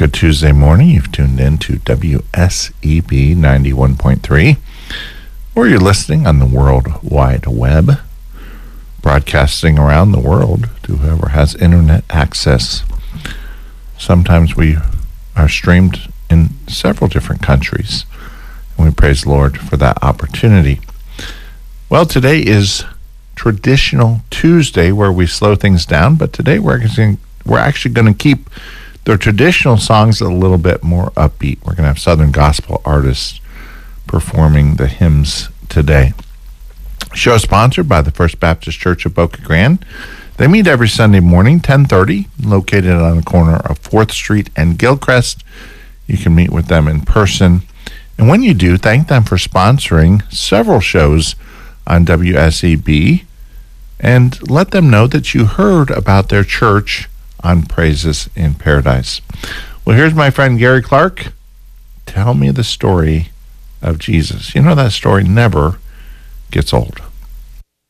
Good Tuesday morning. You've tuned in to WSEB 91.3, or you're listening on the World Wide Web, broadcasting around the world to whoever has internet access. Sometimes we are streamed in several different countries, and we praise the Lord for that opportunity. Well, today is Traditional Tuesday, where we slow things down, but today we're actually going to keep the traditional songs a little bit more upbeat. We're going to have Southern gospel artists performing the hymns today. Show sponsored by the First Baptist Church of Boca Grande. They meet every Sunday morning, 10:30, located on the corner of 4th Street and Gilchrist. You can meet with them in person. And when you do, thank them for sponsoring several shows on WSEB, and let them know that you heard about their church on Praises in Paradise. Well, here's my friend Gary Clark. Tell me the story of Jesus. You know, that story never gets old.